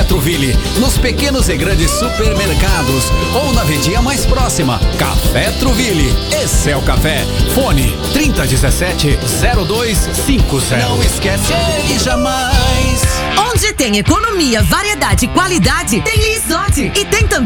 Truville, nos pequenos e grandes supermercados ou na vendinha mais próxima. Café Truville, esse é o café. Fone 3017-0250. Não esquece ele jamais. Onde tem economia, variedade e qualidade, tem Lisotti. E tem também